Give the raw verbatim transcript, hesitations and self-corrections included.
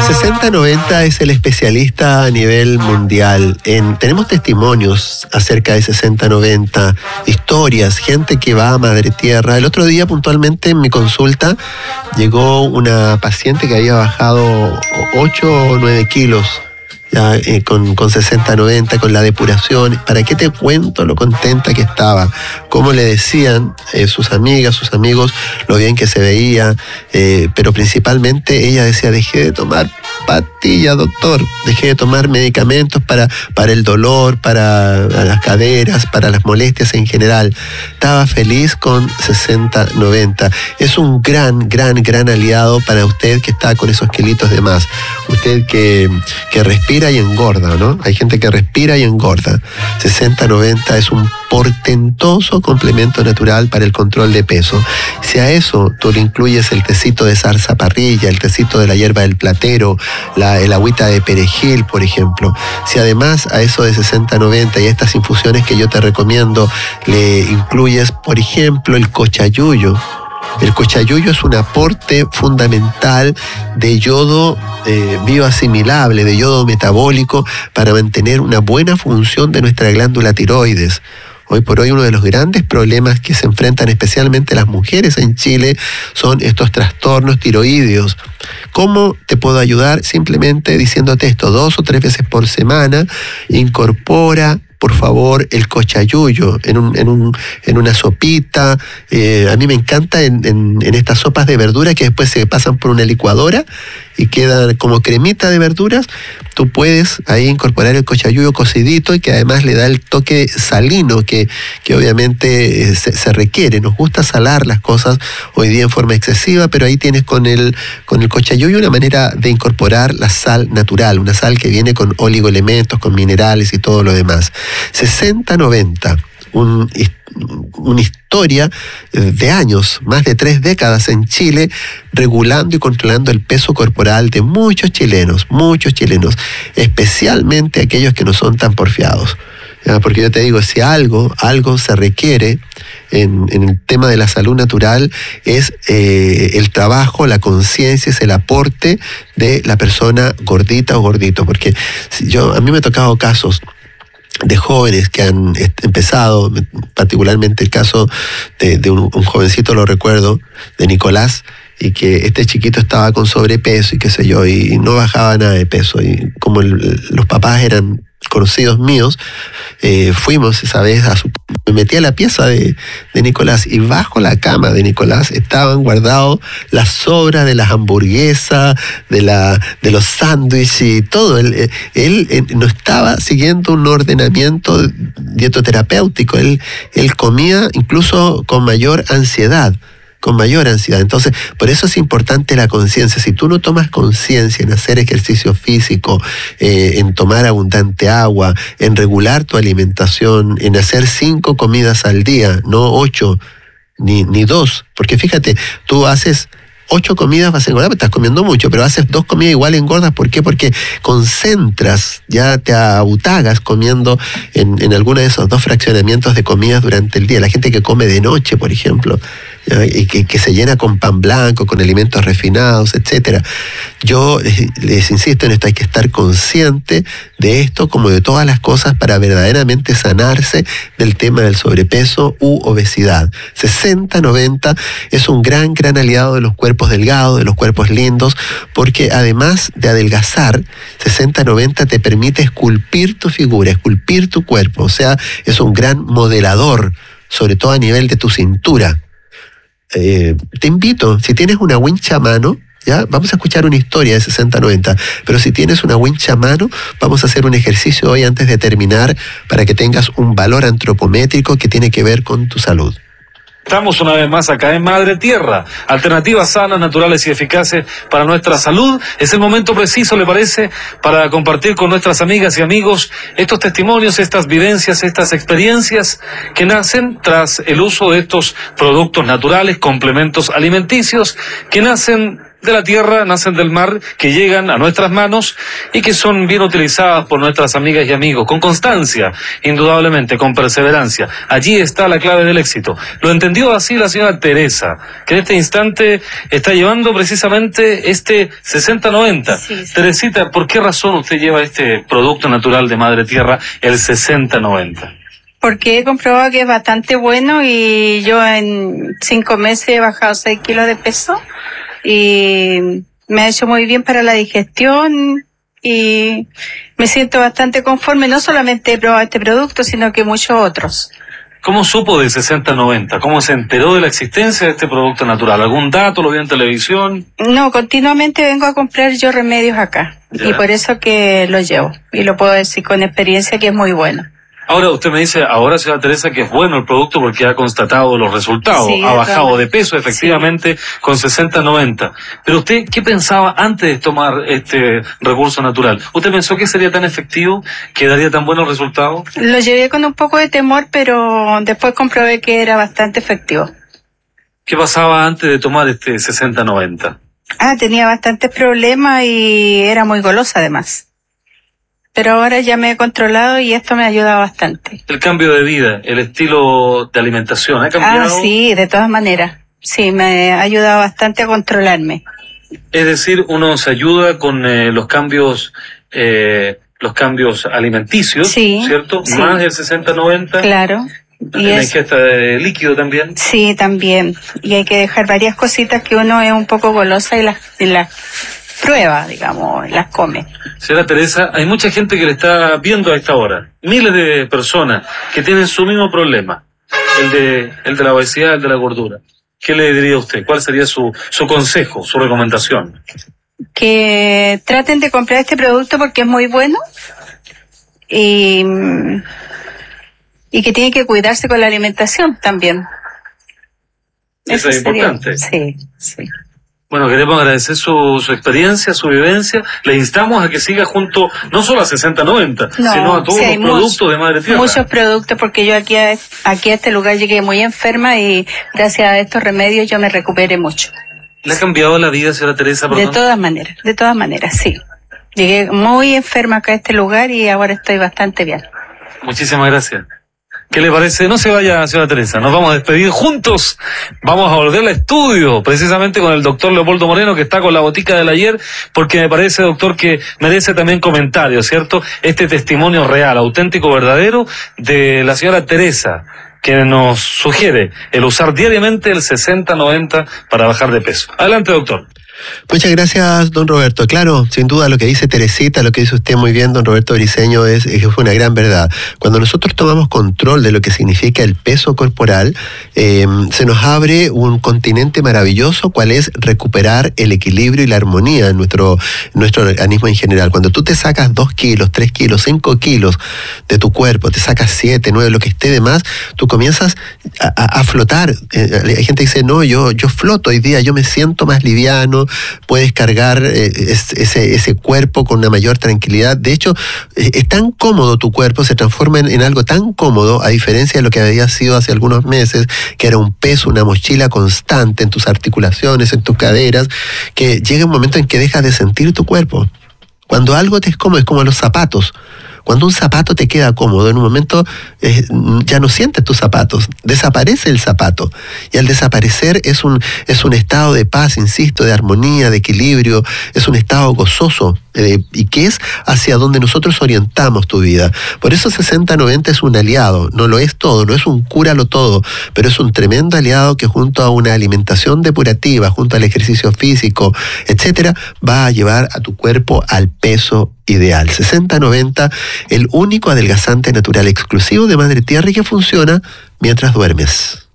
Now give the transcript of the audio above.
sesenta noventa es el especialista a nivel mundial. En, tenemos testimonios acerca de sesenta noventa, historias, gente que va a Madre Tierra. El otro día, puntualmente, en mi consulta, llegó una paciente que había bajado ocho o nueve kilos. Ya, eh, con, con sesenta noventa, con la depuración. ¿Para qué te cuento lo contenta que estaba? Cómo le decían eh, sus amigas, sus amigos, lo bien que se veía, eh, pero principalmente ella decía: dejé de tomar pastillas, doctor, dejé de tomar medicamentos para, para el dolor, para las caderas, para las molestias en general. Estaba feliz con sesenta noventa. Es un gran, gran, gran aliado para usted que está con esos kilitos de más. Usted que, que respira y engorda, ¿no? Hay gente que respira y engorda. sesenta noventa es un portentoso complemento natural para el control de peso. Si a eso tú le incluyes el tecito de zarzaparrilla, el tecito de la hierba del platero, la, el agüita de perejil, por ejemplo, si además a eso de sesenta noventa y estas infusiones que yo te recomiendo le incluyes, por ejemplo, el cochayuyo. El cochayuyo es un aporte fundamental de yodo eh, bioasimilable, de yodo metabólico, para mantener una buena función de nuestra glándula tiroides. Hoy por hoy uno de los grandes problemas que se enfrentan especialmente las mujeres en Chile son estos trastornos tiroideos. ¿Cómo te puedo ayudar? Simplemente diciéndote esto: dos o tres veces por semana, incorpora, por favor, el cochayuyo en, un, en, un, en una sopita. Eh, a mí me encanta en, en, en estas sopas de verdura que después se pasan por una licuadora y quedan como cremita de verduras. Tú puedes ahí incorporar el cochayuyo cocidito, y que además le da el toque salino que, que obviamente se, se requiere. Nos gusta salar las cosas hoy día en forma excesiva, pero ahí tienes con el, con el cochayuyo una manera de incorporar la sal natural, una sal que viene con oligoelementos, con minerales y todo lo demás. sesenta noventa, un, una historia de años, más de tres décadas en Chile, regulando y controlando el peso corporal de muchos chilenos, muchos chilenos, especialmente aquellos que no son tan porfiados. ¿Ya? Porque yo te digo, si algo, algo se requiere en, en el tema de la salud natural, es eh, el trabajo, la conciencia, es el aporte de la persona gordita o gordito. Porque yo, a mí me ha tocado casos de jóvenes que han empezado, particularmente el caso de, de un, un jovencito, lo recuerdo, de Nicolás, y que este chiquito estaba con sobrepeso y qué sé yo, y no bajaba nada de peso, y como el, los papás eran conocidos míos, eh, fuimos esa vez a su... Me metí a la pieza de, de Nicolás, y bajo la cama de Nicolás estaban guardados las sobras de las hamburguesas, de, la, de los sándwiches y todo. Él, él, él no estaba siguiendo un ordenamiento dietoterapéutico. Él, él comía incluso con mayor ansiedad. con mayor ansiedad. Entonces, por eso es importante la conciencia. Si tú no tomas conciencia en hacer ejercicio físico, eh, en tomar abundante agua, en regular tu alimentación, en hacer cinco comidas al día, no ocho, ni, ni dos, porque fíjate, tú haces ocho comidas, vas a engordar, estás comiendo mucho, pero haces dos comidas igual engordas. ¿Por qué? Porque concentras, ya te abutagas comiendo en, en alguno de esos dos fraccionamientos de comidas durante el día. La gente que come de noche, por ejemplo, ¿ya? y que, que se llena con pan blanco, con alimentos refinados, etcétera. Yo les, les insisto en esto, hay que estar consciente de esto, como de todas las cosas, para verdaderamente sanarse del tema del sobrepeso u obesidad. sesenta noventa es un gran, gran aliado de los cuerpos delgados, de los cuerpos lindos, porque además de adelgazar, sesenta noventa te permite esculpir tu figura, esculpir tu cuerpo. O sea, es un gran modelador, sobre todo a nivel de tu cintura. Eh, te invito, si tienes una wincha a mano, ¿ya? Vamos a escuchar una historia de sesenta noventa, pero si tienes una wincha a mano, vamos a hacer un ejercicio hoy antes de terminar para que tengas un valor antropométrico que tiene que ver con tu salud. Estamos una vez más acá en Madre Tierra, alternativas sanas, naturales y eficaces para nuestra salud. Es el momento preciso, ¿le parece?, para compartir con nuestras amigas y amigos estos testimonios, estas vivencias, estas experiencias que nacen tras el uso de estos productos naturales, complementos alimenticios, que nacen de la tierra, nacen del mar, que llegan a nuestras manos y que son bien utilizadas por nuestras amigas y amigos, con constancia, indudablemente, con perseverancia. Allí está la clave del éxito. Lo entendió así la señora Teresa, que en este instante está llevando precisamente este sesenta noventa. Sí, sí. Teresita, ¿por qué razón usted lleva este producto natural de Madre Tierra, el sesenta noventa? Porque he comprobado que es bastante bueno y yo en cinco meses he bajado seis kilos de peso y me ha hecho muy bien para la digestión y me siento bastante conforme. No solamente he probado este producto, sino que muchos otros. ¿Cómo supo del sesenta noventa? ¿Cómo se enteró de la existencia de este producto natural? ¿Algún dato? ¿Lo vio en televisión? No, continuamente vengo a comprar yo remedios acá. Ya. Y por eso que lo llevo. Y lo puedo decir con experiencia que es muy bueno. Ahora usted me dice, ahora señora Teresa, que es bueno el producto porque ha constatado los resultados, sí, ha bajado de peso efectivamente, sí, con sesenta noventa. Pero usted, ¿qué pensaba antes de tomar este recurso natural? ¿Usted pensó que sería tan efectivo, que daría tan buenos resultados? Lo llevé con un poco de temor, pero después comprobé que era bastante efectivo. ¿Qué pasaba antes de tomar este sesenta noventa? Ah, tenía bastantes problemas y era muy golosa además. Pero ahora ya me he controlado y esto me ayuda bastante. El cambio de vida, el estilo de alimentación, ¿ha cambiado? Ah, sí, de todas maneras. Sí, me ha ayudado bastante a controlarme. Es decir, uno se ayuda con eh, los cambios eh, los cambios alimenticios, sí, ¿cierto? Sí. Más del sesenta noventa. Claro. Y la es... ingesta de líquido también. Sí, también. Y hay que dejar varias cositas que uno es un poco golosa y las... Y las prueba, digamos, las come. Señora Teresa, hay mucha gente que le está viendo a esta hora, miles de personas que tienen su mismo problema, el de el de la obesidad, el de la gordura. ¿Qué le diría a usted? ¿Cuál sería su, su consejo, su recomendación? Que traten de comprar este producto porque es muy bueno y, y que tienen que cuidarse con la alimentación también. Eso, Eso es sería, importante. Sí, sí. Bueno, queremos agradecer su, su experiencia, su vivencia. Le instamos a que siga junto, no solo a sesenta noventa, no, sino a todos sí, los productos much, de Madre Tierra. Muchos productos, porque yo aquí a, aquí a este lugar llegué muy enferma y gracias a estos remedios yo me recuperé mucho. ¿Le ha cambiado la vida, señora Teresa? De todas maneras, de todas maneras, sí. Llegué muy enferma acá a este lugar y ahora estoy bastante bien. Muchísimas gracias. ¿Qué le parece? No se vaya, señora Teresa, nos vamos a despedir juntos. Vamos a volver al estudio, precisamente con el doctor Leopoldo Moreno, que está con la botica del ayer, porque me parece, doctor, que merece también comentarios, ¿cierto? Este testimonio real, auténtico, verdadero, de la señora Teresa, que nos sugiere el usar diariamente el sesenta noventa para bajar de peso. Adelante, doctor. Muchas gracias, don Roberto. Claro, sin duda lo que dice Teresita, lo que dice usted muy bien, don Roberto Briceño, es que fue una gran verdad. Cuando nosotros tomamos control de lo que significa el peso corporal, eh, se nos abre un continente maravilloso, cual es recuperar el equilibrio y la armonía en nuestro, en nuestro organismo en general. Cuando tú te sacas dos kilos, tres kilos, cinco kilos de tu cuerpo, te sacas siete, nueve, lo que esté de más, tú comienzas a, a, a flotar. Eh, hay gente que dice, no, yo, yo floto hoy día, yo me siento más liviano, puedes cargar eh, ese, ese cuerpo con una mayor tranquilidad. De hecho, eh, es tan cómodo tu cuerpo, se transforma en, en algo tan cómodo, a diferencia de lo que había sido hace algunos meses, que era un peso, una mochila constante en tus articulaciones, en tus caderas, que llega un momento en que dejas de sentir tu cuerpo. Cuando algo te es cómodo, es como los zapatos. Cuando un zapato te queda cómodo, en un momento eh, ya no sientes tus zapatos, desaparece el zapato. Y al desaparecer es un, es un estado de paz, insisto, de armonía, de equilibrio, es un estado gozoso, eh, y que es hacia donde nosotros orientamos tu vida. Por eso sesenta noventa es un aliado, no lo es todo, no es un cúralo todo, pero es un tremendo aliado que junto a una alimentación depurativa, junto al ejercicio físico, etcétera, va a llevar a tu cuerpo al peso ideal. sesenta noventa, el único adelgazante natural exclusivo de Madre Tierra y que funciona mientras duermes.